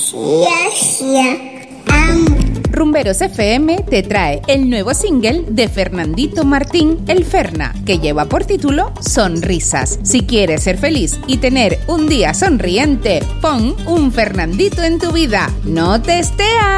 Rumberos FM te trae el nuevo single de Fernandito Martín, El Ferna, que lleva por título Sonrisas. Si quieres ser feliz y tener un día sonriente, pon un Fernandito en tu vida. ¡No te estés!